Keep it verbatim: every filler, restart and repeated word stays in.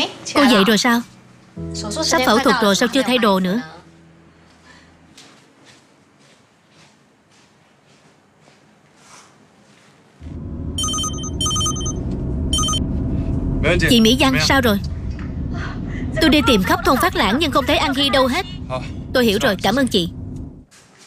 Cô dậy rồi sao? Sắp phẫu thuật rồi sao chưa thay đồ nữa? Chị Mỹ Văn sao rồi? Tôi đi tìm khắp thôn Phát Lãng nhưng không thấy An Hy đâu hết. Tôi hiểu rồi, cảm ơn chị.